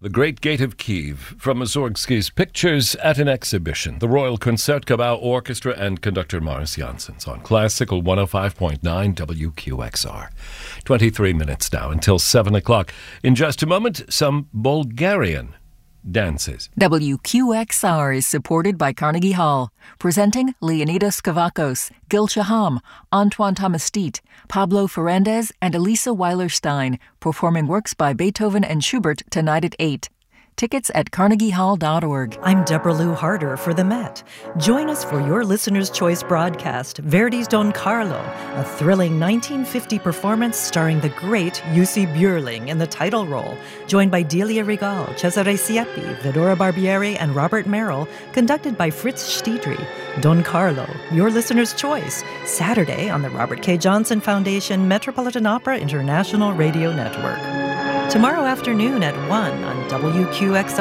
The Great Gate of Kiev from Mussorgsky's pictures at an exhibition. The Royal Concertgebouw Orchestra and conductor Morris Janssens on Classical 105.9 WQXR. 23 minutes now until 7 o'clock. In just a moment, some Bulgarian dances. WQXR is supported by Carnegie Hall, presenting Leonidas Kavakos, Gil Shaham, Antoine Thomas-Steet, Pablo Ferrandez, and Elisa Weiler-Stein, performing works by Beethoven and Schubert tonight at 8. Tickets at carnegiehall.org. I'm Deborah Lou Harder for the Met. Join us for your Listener's Choice broadcast, Verdi's Don Carlo, a thrilling 1950 performance starring the great Jussi Björling in the title role, joined by Delia Regal, Cesare Siepi, Vidora Barbieri, and Robert Merrill, conducted by Fritz Stiedry. Don Carlo, your Listener's Choice, Saturday on the Robert K. Johnson Foundation Metropolitan Opera International Radio Network. Tomorrow afternoon at 1 on WQXR